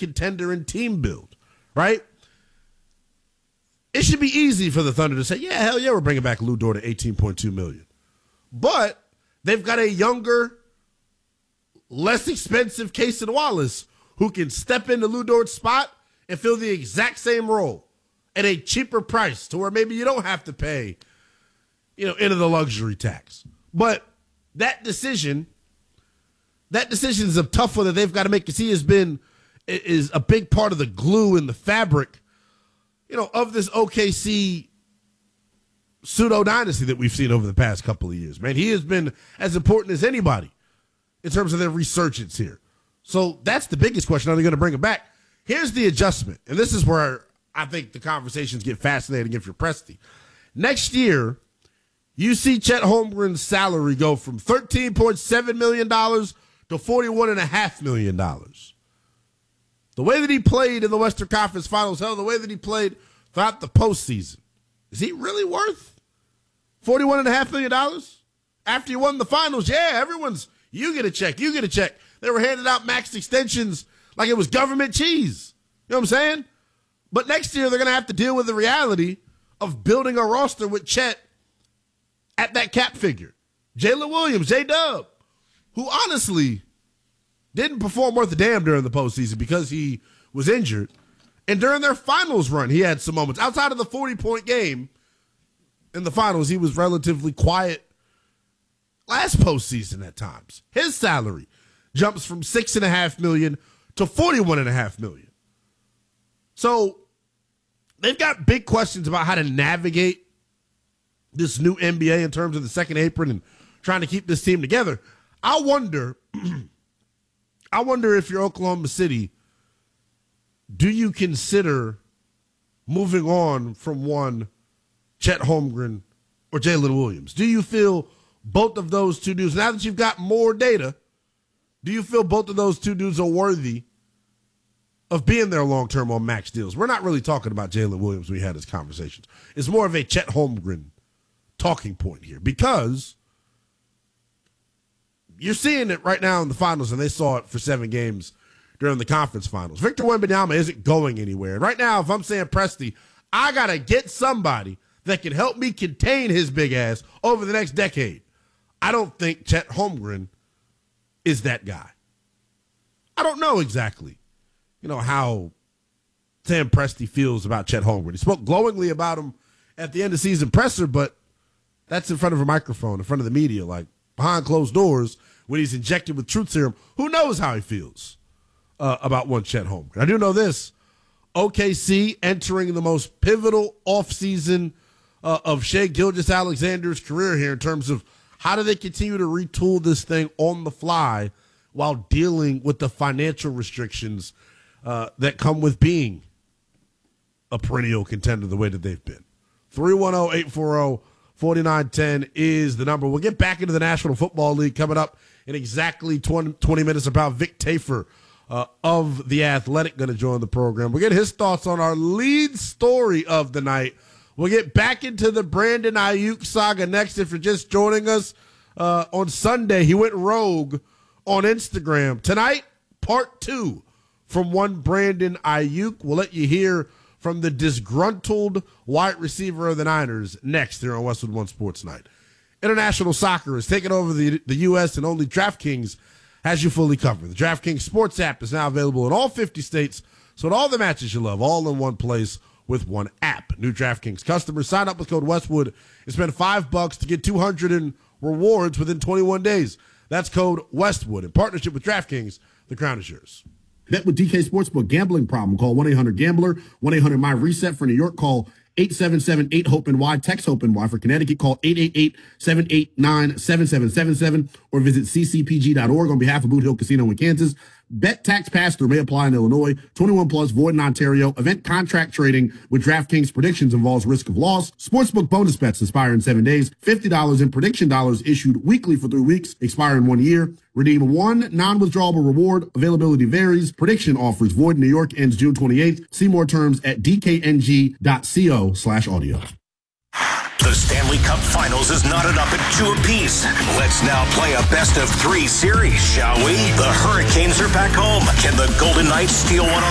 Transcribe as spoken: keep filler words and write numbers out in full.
contender and team build, right? It should be easy for the Thunder to say, yeah, hell yeah, we're bringing back Lou Dort at eighteen point two million dollars. But they've got a younger, less expensive Cason Wallace who can step into Lou Dort's spot and fill the exact same role at a cheaper price to where maybe you don't have to pay, you know, into the luxury tax. But that decision, that decision is a tough one that they've got to make because he has been, is a big part of the glue in the fabric, you know, of this O K C pseudo dynasty that we've seen over the past couple of years. Man, he has been as important as anybody in terms of their resurgence here. So that's the biggest question. Are they going to bring him back? Here's the adjustment, and this is where I think the conversations get fascinating if you're Presti. Next year, you see Chet Holmgren's salary go from thirteen point seven million dollars to forty-one point five million dollars. The way that he played in the Western Conference Finals, hell, the way that he played throughout the postseason, is he really worth forty-one point five million dollars? After you won the finals, yeah, everyone's, you get a check, you get a check. They were handing out max extensions like it was government cheese. You know what I'm saying? But next year, they're going to have to deal with the reality of building a roster with Chet at that cap figure. Jalen Williams, J-Dub, who honestly didn't perform worth a damn during the postseason because he was injured. And during their finals run, he had some moments. Outside of the forty-point game in the finals, he was relatively quiet last postseason at times. His salary jumps from six point five million dollars to forty-one point five million dollars. So they've got big questions about how to navigate this new N B A in terms of the second apron and trying to keep this team together. I wonder, I wonder if you're Oklahoma City, do you consider moving on from one Chet Holmgren or Jalen Williams? Do you feel both of those two dudes, now that you've got more data, do you feel both of those two dudes are worthy of being there long-term on max deals? We're not really talking about Jalen Williams when we had this conversations. It's more of a Chet Holmgren talking point here because you're seeing it right now in the finals, and they saw it for seven games during the conference finals. Victor Wembanyama isn't going anywhere. Right now, if I'm saying Presti, I got to get somebody that can help me contain his big ass over the next decade. I don't think Chet Holmgren is that guy. I don't know exactly, you know, how Sam Presti feels about Chet Holmgren. He spoke glowingly about him at the end of season presser, but that's in front of a microphone, in front of the media, like behind closed doors when he's injected with truth serum. Who knows how he feels uh, about one Chet Holmgren? I do know this. O K C entering the most pivotal offseason uh, of Shai Gilgeous-Alexander's career here in terms of how do they continue to retool this thing on the fly while dealing with the financial restrictions uh, that come with being a perennial contender the way that they've been. three one zero, eight four zero, four nine one zero is the number. We'll get back into the National Football League coming up in exactly twenty, twenty minutes about Vic Tafur uh, of The Athletic going to join the program. We'll get his thoughts on our lead story of the night. We'll get back into the Brandon Ayuk saga next. If you're just joining us uh, on Sunday, he went rogue on Instagram. Tonight, part two from one Brandon Ayuk. We'll let you hear from the disgruntled wide receiver of the Niners next here on Westwood One Sports Night. International soccer is taking over the, the U S, and only DraftKings has you fully covered. The DraftKings Sports app is now available in all fifty states, so at all the matches you love, all in one place with one app. New DraftKings customers sign up with code Westwood and spend five bucks to get two hundred in rewards within twenty-one days. That's code Westwood. In partnership with DraftKings, the crown is yours. Bet with D K Sportsbook. Gambling problem? Call one eight hundred gambler. one eight hundred my reset. For New York, call eight seven seven eight hope N Y. Text HOPE N Y. For Connecticut, call eight eight eight seven eight nine seven seven seven seven or visit c c p g dot org on behalf of Boot Hill Casino in Kansas. Bet tax pass-through may apply in Illinois. twenty-one plus, void in Ontario. Event contract trading with DraftKings predictions involves risk of loss. Sportsbook bonus bets expire in seven days. fifty dollars in prediction dollars issued weekly for three weeks. Expire in one year. Redeem one non-withdrawable reward. Availability varies. Prediction offers void in New York ends June twenty-eighth. See more terms at d k n g dot co slash audio. The Stanley Cup Finals is knotted up at two apiece. Let's now play a best of three series, shall we? The Hurricanes are back home. Can the Golden Knights steal one on